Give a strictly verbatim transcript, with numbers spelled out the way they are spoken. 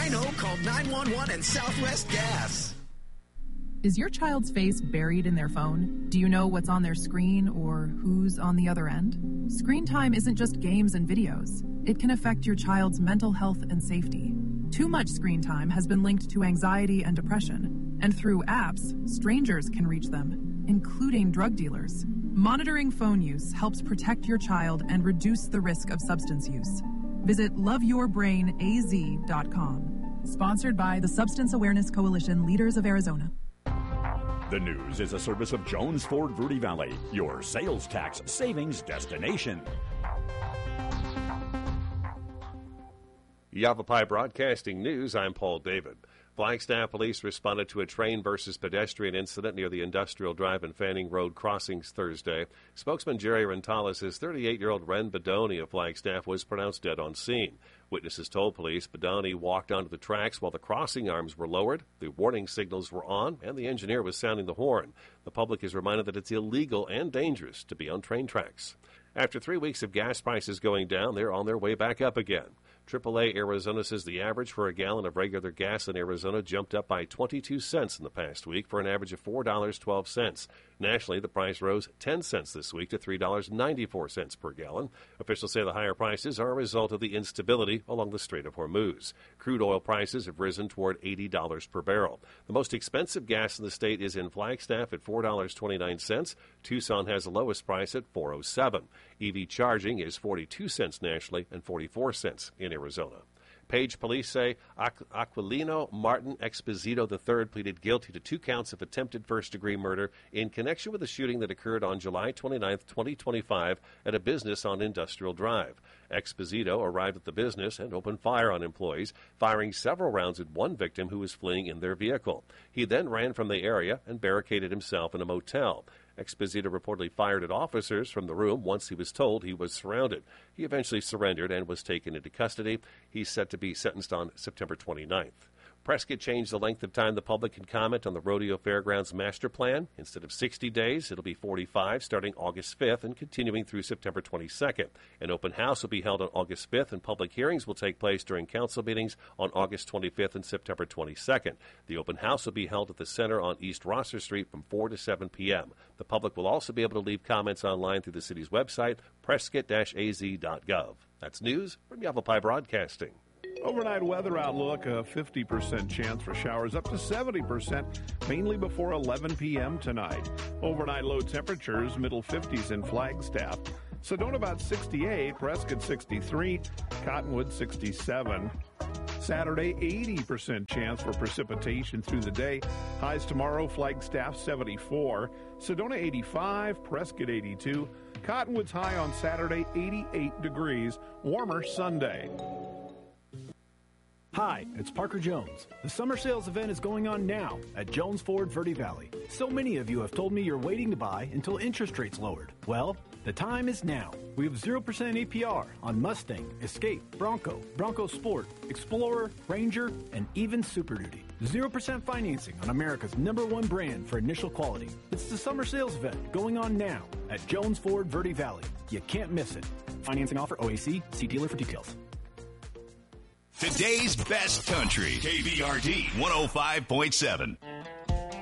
I know, call nine one one and Southwest Gas. Is your child's face buried in their phone? Do you know what's on their screen or who's on the other end? Screen time isn't just games and videos. It can affect your child's mental health and safety. Too much screen time has been linked to anxiety and depression, and through apps, strangers can reach them, including drug dealers. Monitoring phone use helps protect your child and reduce the risk of substance use. Visit love your brain a z dot com. Sponsored by the Substance Awareness Coalition Leaders of Arizona. The News is a service of Jones Ford Verde Valley, your sales tax savings destination. Yavapai Broadcasting News, I'm Paul David. Flagstaff police responded to a train versus pedestrian incident near the Industrial Drive and Fanning Road crossings Thursday. Spokesman Jerry Rentalis says thirty-eight-year-old Ren Bedoni of Flagstaff was pronounced dead on scene. Witnesses told police Bedoni walked onto the tracks while the crossing arms were lowered, the warning signals were on, and the engineer was sounding the horn. The public is reminded that it's illegal and dangerous to be on train tracks. After three weeks of gas prices going down, they're on their way back up again. triple A Arizona says the average for a gallon of regular gas in Arizona jumped up by twenty-two cents in the past week for an average of four dollars and twelve cents. Nationally, the price rose ten cents this week to three dollars and ninety-four cents per gallon. Officials say the higher prices are a result of the instability along the Strait of Hormuz. Crude oil prices have risen toward eighty dollars per barrel. The most expensive gas in the state is in Flagstaff at four dollars and twenty-nine cents. Tucson has the lowest price at four dollars and seven cents. E V charging is forty-two cents nationally and forty-four cents in Arizona. Page police say Aquilino Martin Exposito the third pleaded guilty to two counts of attempted first-degree murder in connection with a shooting that occurred on July twenty-ninth, twenty twenty-five at a business on Industrial Drive. Exposito arrived at the business and opened fire on employees, firing several rounds at one victim who was fleeing in their vehicle. He then ran from the area and barricaded himself in a motel. Exposito reportedly fired at officers from the room once he was told he was surrounded. He eventually surrendered and was taken into custody. He's set to be sentenced on September twenty-ninth. Prescott changed the length of time the public can comment on the Rodeo Fairgrounds master plan. Instead of sixty days, it'll be forty-five starting August fifth and continuing through September twenty-second. An open house will be held on August fifth, and public hearings will take place during council meetings on August twenty-fifth and September twenty-second. The open house will be held at the center on East Rosser Street from four to seven p.m. The public will also be able to leave comments online through the city's website, prescott dash a z dot gov. That's news from Yavapai Broadcasting. Overnight weather outlook, a fifty percent chance for showers up to seventy percent, mainly before eleven p.m. tonight. Overnight low temperatures, middle fifties in Flagstaff. Sedona about sixty-eight, Prescott sixty-three, Cottonwood sixty-seven. Saturday, eighty percent chance for precipitation through the day. Highs tomorrow, Flagstaff seventy-four, Sedona eighty-five, Prescott eighty-two. Cottonwood's high on Saturday, eighty-eight degrees, warmer Sunday. Hi, it's Parker Jones. The summer sales event is going on now at Jones Ford Verde Valley. So many of you have told me you're waiting to buy until interest rates lowered. Well, the time is now. We have zero percent A P R on Mustang, Escape, Bronco, Bronco Sport, Explorer, Ranger, and even Super Duty. zero percent financing on America's number one brand for initial quality. It's the summer sales event going on now at Jones Ford Verde Valley. You can't miss it. Financing offer O A C. See dealer for details. Today's best country. K B R D one oh five point seven.